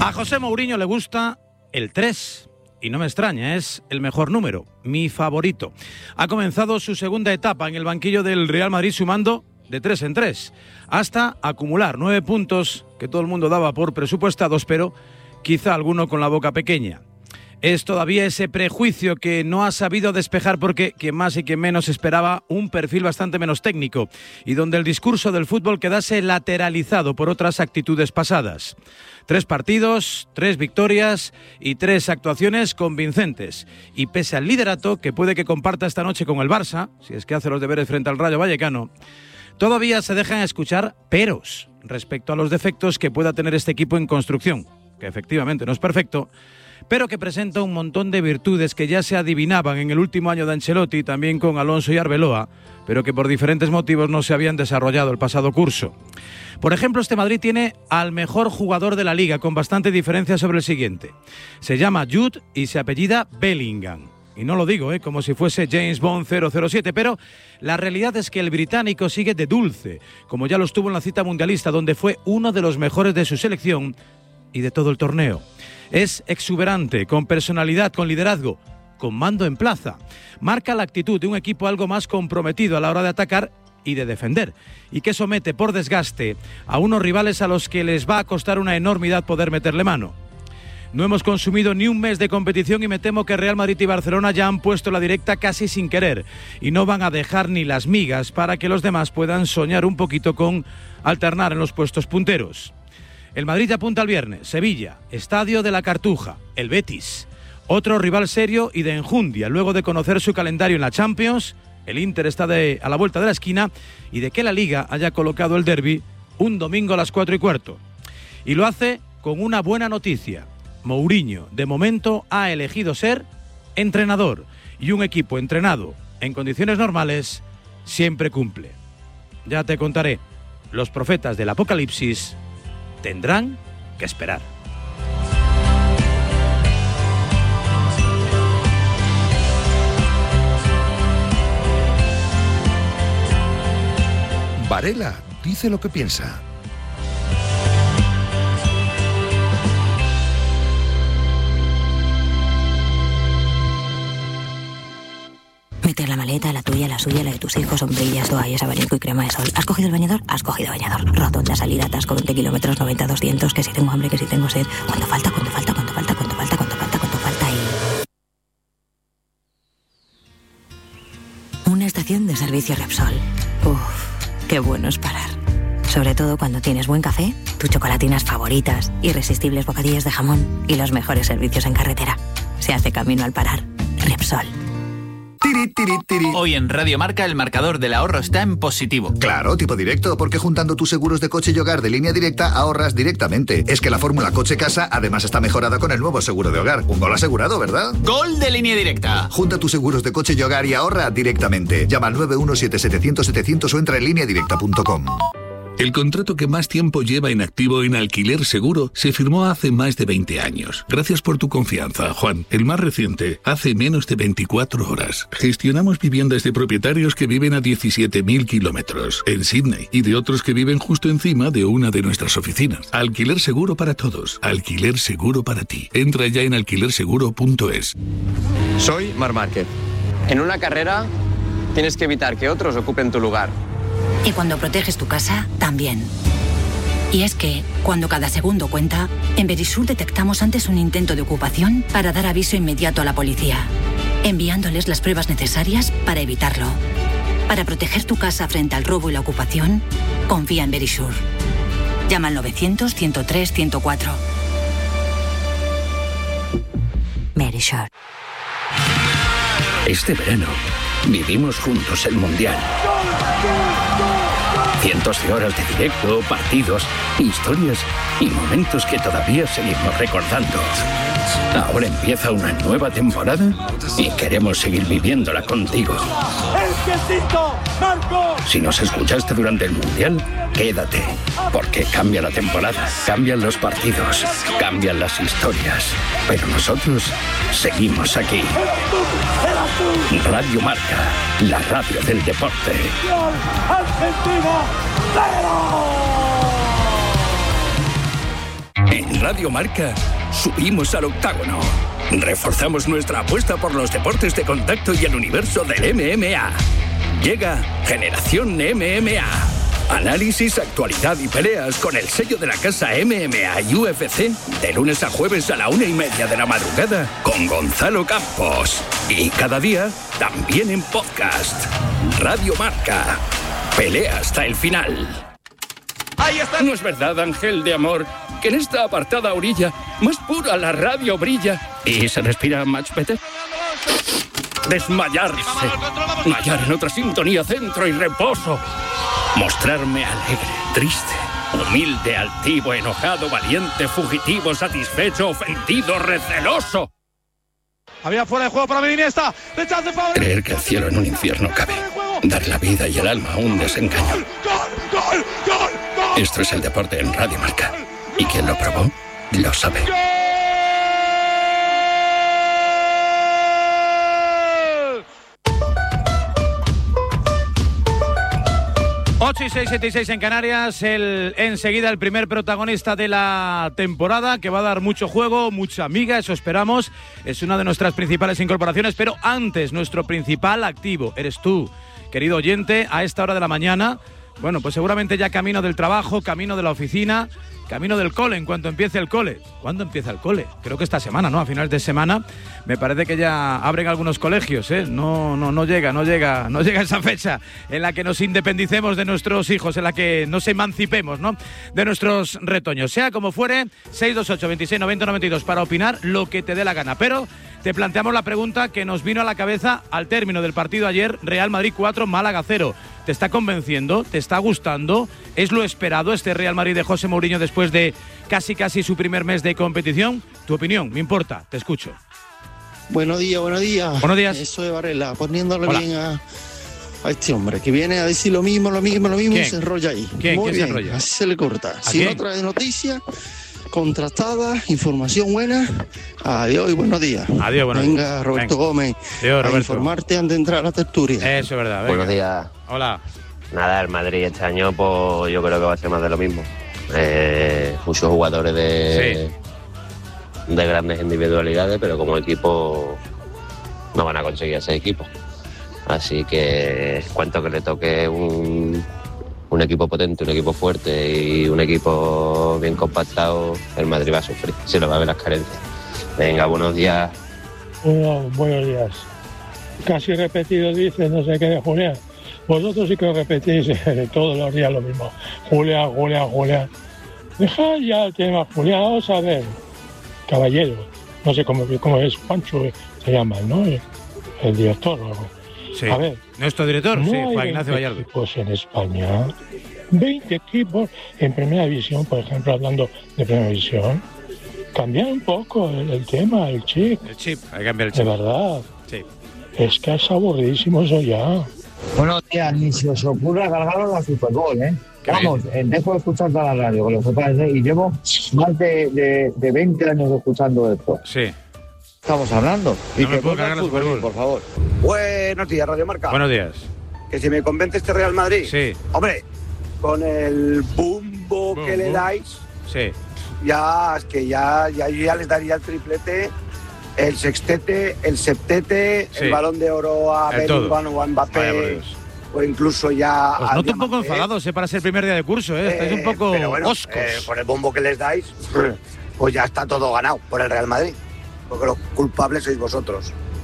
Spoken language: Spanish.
A José Mourinho le gusta el 3. Y no me extraña, es el mejor número, mi favorito. Ha comenzado su segunda etapa en el banquillo del Real Madrid sumando de 3 en 3, hasta acumular 9 puntos que todo el mundo daba por presupuestados, pero quizá alguno con la boca pequeña. Es todavía ese prejuicio que no ha sabido despejar porque quien más y quien menos esperaba un perfil bastante menos técnico y donde el discurso del fútbol quedase lateralizado por otras actitudes pasadas. 3 partidos, 3 victorias y 3 actuaciones convincentes. Y pese al liderato que puede que comparta esta noche con el Barça, si es que hace los deberes frente al Rayo Vallecano, todavía se dejan escuchar peros respecto a los defectos que pueda tener este equipo en construcción, que efectivamente no es perfecto, pero que presenta un montón de virtudes que ya se adivinaban en el último año de Ancelotti, también con Alonso y Arbeloa, pero que por diferentes motivos no se habían desarrollado el pasado curso. Por ejemplo, este Madrid tiene al mejor jugador de la Liga, con bastante diferencia sobre el siguiente. Se llama Jude y se apellida Bellingham. Y no lo digo como si fuese James Bond 007, pero la realidad es que el británico sigue de dulce, como ya lo estuvo en la cita mundialista, donde fue uno de los mejores de su selección y de todo el torneo. Es exuberante, con personalidad, con liderazgo, con mando en plaza. Marca la actitud de un equipo algo más comprometido a la hora de atacar y de defender, y que somete por desgaste a unos rivales a los que les va a costar una enormidad poder meterle mano. No hemos consumido ni un mes de competición y me temo que Real Madrid y Barcelona ya han puesto la directa casi sin querer y no van a dejar ni las migas para que los demás puedan soñar un poquito con alternar en los puestos punteros. El Madrid apunta al viernes, Sevilla, Estadio de la Cartuja, el Betis, otro rival serio y de enjundia, luego de conocer su calendario en la Champions. El Inter está a la vuelta de la esquina y de que la Liga haya colocado el derbi un domingo a las 4:15. Y lo hace con una buena noticia. Mourinho, de momento, ha elegido ser entrenador y un equipo entrenado en condiciones normales siempre cumple. Ya te contaré, los profetas del apocalipsis tendrán que esperar. Varela dice lo que piensa. Meter la maleta, la tuya, la suya, la de tus hijos, sombrillas, toallas, abanico y crema de sol. ¿Has cogido el bañador? Has cogido bañador. Rotonda, salida, atasco, 20 kilómetros, 90, 200, que si tengo hambre, que si tengo sed. ¿Cuánto falta? ¿Cuánto falta? ¿Cuánto falta? ¿Cuánto falta? ¿Cuánto falta? ¿Cuánto falta? Y... una estación de servicio Repsol. Uf, qué bueno es parar. Sobre todo cuando tienes buen café, tus chocolatinas favoritas, irresistibles bocadillos de jamón y los mejores servicios en carretera. Se hace camino al parar. Repsol. Hoy en Radio Marca el marcador del ahorro está en positivo. Claro, tipo directo, porque juntando tus seguros de coche y hogar de Línea Directa ahorras directamente. Es que la fórmula coche-casa además está mejorada con el nuevo seguro de hogar. Un gol asegurado, ¿verdad? ¡Gol de Línea Directa! Junta tus seguros de coche y hogar y ahorra directamente. Llama al 917-700-700 o entra en lineadirecta.com. El contrato que más tiempo lleva en activo en Alquiler Seguro se firmó hace más de 20 años. Gracias por tu confianza, Juan. El más reciente, hace menos de 24 horas. Gestionamos viviendas de propietarios que viven a 17.000 kilómetros en Sydney y de otros que viven justo encima de una de nuestras oficinas. Alquiler Seguro para todos. Alquiler Seguro para ti. Entra ya en alquilerseguro.es. Soy Marc Márquez. En una carrera tienes que evitar que otros ocupen tu lugar. Y cuando proteges tu casa, también. Y es que, cuando cada segundo cuenta, en Verisur detectamos antes un intento de ocupación para dar aviso inmediato a la policía, enviándoles las pruebas necesarias para evitarlo. Para proteger tu casa frente al robo y la ocupación, confía en Verisur. Llama al 900-103-104. Verisur. Este verano vivimos juntos el Mundial. Cientos de horas de directo, partidos, historias y momentos que todavía seguimos recordando. Ahora empieza una nueva temporada y queremos seguir viviéndola contigo. ¡El quesito, Marco! Si nos escuchaste durante el Mundial, quédate, porque cambia la temporada, cambian los partidos, cambian las historias. Pero nosotros seguimos aquí. Radio Marca, la radio del deporte. ¡Argentina, cero! En Radio Marca subimos al octágono. Reforzamos nuestra apuesta por los deportes de contacto y el universo del MMA. Llega Generación MMA. Análisis, actualidad y peleas con el sello de la casa MMA y UFC de lunes a jueves a la 1:30 de la madrugada con Gonzalo Campos. Y cada día también en podcast. Radio Marca. Pelea hasta el final. Ahí está. ¿No es verdad, Ángel de amor, que en esta apartada orilla más pura la radio brilla y se respira much better? Desmayarse. Mayar en otra sintonía, centro y reposo. Mostrarme alegre, triste, humilde, altivo, enojado, valiente, fugitivo, satisfecho, ofendido, receloso. Había fuera de juego para Iniesta. Rechace favorable. Creer que el cielo en un infierno cabe. Dar la vida y el alma a un desengaño. ¡Gol! Esto es el deporte en Radio Marca. Y quien lo probó, lo sabe. 8:06, 7:06 en Canarias. Enseguida el primer protagonista de la temporada, que va a dar mucho juego, mucha amiga, eso esperamos. Es una de nuestras principales incorporaciones, pero antes, nuestro principal activo eres tú, querido oyente, a esta hora de la mañana. Bueno, pues seguramente ya camino del trabajo, camino de la oficina, camino del cole, en cuanto empiece el cole. ¿Cuándo empieza el cole? Creo que esta semana, ¿no? A finales de semana. Me parece que ya abren algunos colegios, ¿eh? No llega esa fecha en la que nos independicemos de nuestros hijos, en la que nos emancipemos, ¿no? De nuestros retoños. Sea como fuere, 628 26 90 92 para opinar lo que te dé la gana. Pero te planteamos la pregunta que nos vino a la cabeza al término del partido ayer, Real Madrid 4, Málaga 0. ¿Te está convenciendo? ¿Te está gustando? ¿Es lo esperado este Real Madrid de José Mourinho después de casi su primer mes de competición? Tu opinión, me importa, te escucho. Buenos días. Buenos días. Eso de Varela, poniéndole Hola. bien a este hombre, que viene a decir lo mismo y se enrolla ahí. ¿Quién? Muy ¿Quién bien, se enrolla? así se le corta. Si quién? no trae noticias contrastadas, información buena, adiós y buenos días. Adiós, buenos Venga, días. Roberto Venga. Gómez, Adiós, a Roberto. informarte antes de entrar a la tertulia. Eso es verdad. Venga. Buenos días. Hola. Nada, el Madrid este año, pues yo creo que va a ser más de lo mismo. Muchos jugadores de grandes individualidades, pero como equipo no van a conseguir ese equipo. Así que cuanto que le toque un equipo potente, un equipo fuerte y un equipo bien compactado, el Madrid va a sufrir, se lo va a ver las carencias. Venga, buenos días. Buenos días. Casi repetido dice no sé qué de Julián. Vosotros sí que repetís todos los días lo mismo. Julián. Deja ya el tema, Julián. Vamos a ver. Caballero. No sé cómo es. Juancho se llama, ¿no? El director o algo. Sí. A ver. ¿Nuestro director? No Sí, hay Juan Ignacio 20 Gallardo. equipos en España. 20 equipos en Primera División, por ejemplo, hablando de Primera División. Cambiar un poco el tema, el chip. El chip, hay que cambiar el chip. De verdad. Sí. Es que es aburridísimo eso ya. Buenos días, ni se os ocurra cargaros la Super Bowl, ¿eh? Vamos, dejo de escuchar toda la radio, con lo que parece, y llevo más de 20 años escuchando esto. Sí. Estamos hablando. No me puedo cargar la Super Bowl. por favor. Buenos días, Radio Marca. Buenos días. Que si me convence este Real Madrid. Sí. Hombre, con el bumbo que le dais, Sí. ya les daría el triplete, el sextete, el septete, Sí. el Balón de Oro a El todo. Bellingham o a Vaya por Mbappé, Dios. o incluso ya Os a noto un poco Diamante. enfadados, para ser el primer día de curso, Estáis un poco Pero bueno, oscos. con el bombo que les dais, pues ya está todo ganado por el Real Madrid. Porque los culpables sois vosotros.